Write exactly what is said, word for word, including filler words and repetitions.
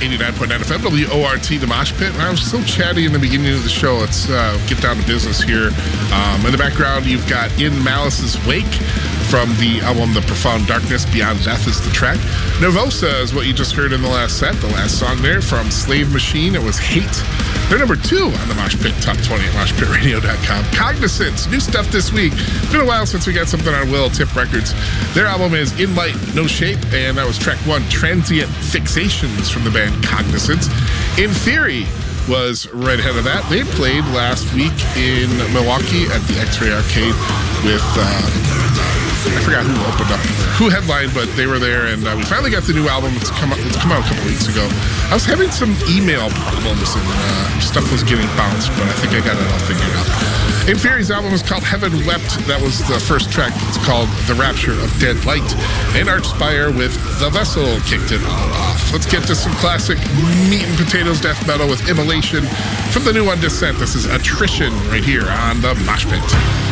eighty-nine point nine F M, W O R T, The Mosh Pit. And I was so chatty in the beginning of the show. Let's uh, get down to business here. Um, in the background, you've got In Malice's Wake from the album The Profound Darkness, Beyond Death is the track. Nervosa is what you just heard in the last set, the last song there from Slave Machine. It was Hate. They're number two on the Mosh Pit Top twenty at mosh pit radio dot com. Cognizance, new stuff this week. It's been a while since we got something on Will Tip Records. Their album is In Light, No Shape, and that was track one, Transient Fixations from the band Cognizance. In Theory was right ahead of that. They played last week in Milwaukee at the X-Ray Arcade with... Uh, I forgot who opened up, who headlined, but they were there, and uh, we finally got the new album. It's come out, it's come out a couple weeks ago. I was having some email problems, and uh, stuff was getting bounced, but I think I got it all figured out. In Theory's album is called Heaven Wept. That was the first track. It's called The Rapture of Dead Light. And Archspire with The Vessel kicked it all off. Let's get to some classic meat and potatoes death metal with Immolation from the new one, Descent. This is Attrition right here on the Mosh Pit.